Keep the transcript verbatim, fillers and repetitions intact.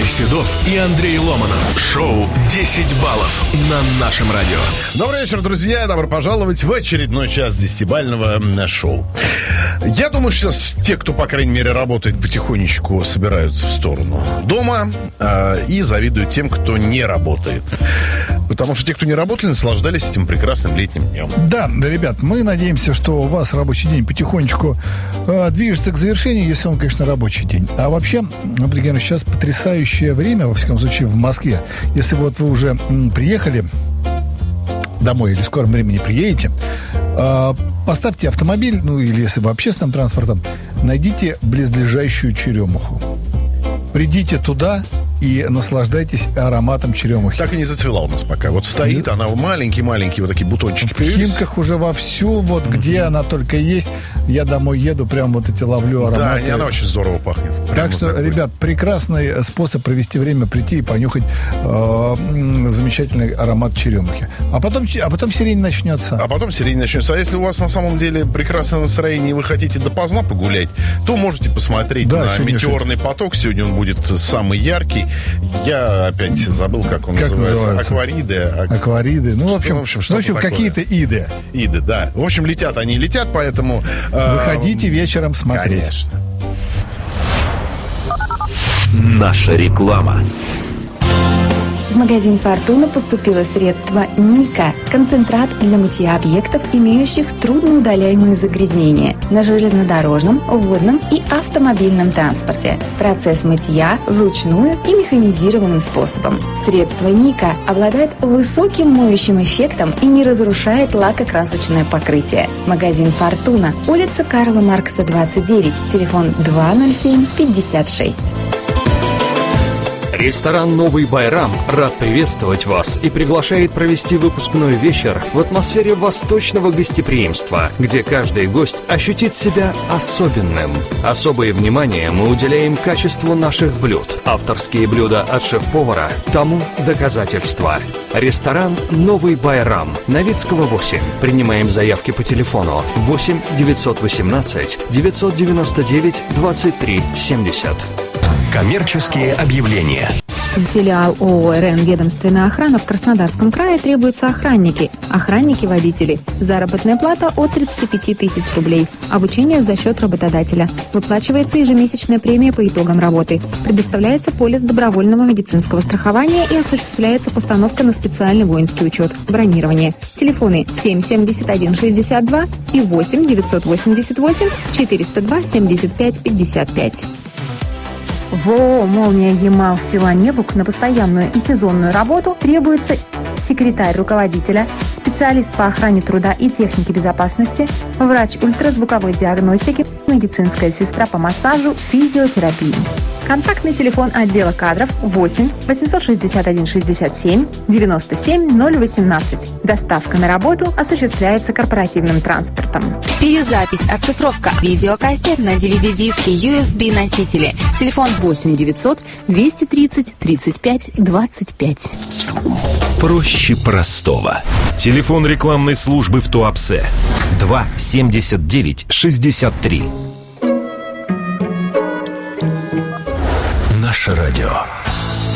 Игорь Седов и Андрей Ломанов. Шоу «десять баллов» на нашем радио. Добрый вечер, друзья. Добро пожаловать в очередной час десятибалльного шоу. Я думаю, что сейчас те, кто, по крайней мере, работает, потихонечку собираются в сторону дома э, и завидуют тем, кто не работает. Потому что те, кто не работали, наслаждались этим прекрасным летним днем. Да, ребят, мы надеемся, что у вас рабочий день потихонечку э, движется к завершению, если он, конечно, рабочий день. А вообще, например, сейчас потрясающее время, во всяком случае, в Москве. Если вот вы уже м, приехали домой или в скором времени приедете, э, поставьте автомобиль, ну или если вы общественным транспортом, найдите близлежащую черемуху. Придите туда и наслаждайтесь ароматом черемухи. Так и не зацвела у нас пока. Вот стоит она, маленькие-маленькие вот такие бутончики. В Химках уже вовсю, вот mm-hmm. где она только есть. Я домой еду, прям вот эти ловлю ароматы. Да, она очень здорово пахнет. Так прям что, вот ребят, прекрасный способ провести время, прийти и понюхать э, замечательный аромат черемухи. А потом, а потом сирень начнется. А потом сирень начнется. А если у вас на самом деле прекрасное настроение, и вы хотите допоздна погулять, то можете посмотреть да, на метеорный шит. поток. Сегодня он будет самый яркий. Я опять забыл, как он как называется. называется. Аквариды. Ак... Аквариды. Ну, в общем, в общем, ну, в общем какие-то иды. Иды, да. В общем, летят они летят, поэтому... Выходите э... вечером смотреть. Конечно. Наша реклама. В магазин «Фортуна» поступило средство «Ника» – концентрат для мытья объектов, имеющих трудноудаляемые загрязнения на железнодорожном, водном и автомобильном транспорте. Процесс мытья вручную и механизированным способом. Средство «Ника» обладает высоким моющим эффектом и не разрушает лакокрасочное покрытие. Магазин «Фортуна», улица Карла Маркса, двадцать девять, телефон два ноль семь пятьдесят шесть. Ресторан «Новый Байрам» рад приветствовать вас и приглашает провести выпускной вечер в атмосфере восточного гостеприимства, где каждый гость ощутит себя особенным. Особое внимание мы уделяем качеству наших блюд. Авторские блюда от шеф-повара тому доказательства. Ресторан «Новый Байрам», Новицкого, восемь. Принимаем заявки по телефону восемь девятьсот восемнадцать девятьсот девяносто девять двадцать три семьдесят. Коммерческие объявления. Филиал ООО «РН Ведомственная охрана» в Краснодарском крае требуются охранники, охранники-водители. Заработная плата от тридцати пяти тысяч рублей. Обучение за счет работодателя. Выплачивается ежемесячная премия по итогам работы. Предоставляется полис добровольного медицинского страхования и осуществляется постановка на специальный воинский учет. Бронирование. Телефоны семь семьдесят один шестьдесят два и восемь девятьсот восемьдесят восемь четыреста два семьдесят пять пятьдесят пять. В ООО «Молния Ямал» села Небук на постоянную и сезонную работу требуется секретарь руководителя, специалист по охране труда и технике безопасности, врач ультразвуковой диагностики, медицинская сестра по массажу, физиотерапии. Контактный телефон отдела кадров восемь восемьсот шестьдесят один шестьдесят семь девяносто семь ноль восемнадцать. Доставка на работу осуществляется корпоративным транспортом. Перезапись, оцифровка, видеокассет на ди ви ди-диски, ю эс би-носители. Телефон восемь девятьсот двести тридцать тридцать пять двадцать пять. Проще простого. Телефон рекламной службы в Туапсе два семьдесят девять шестьдесят три. Наше радио.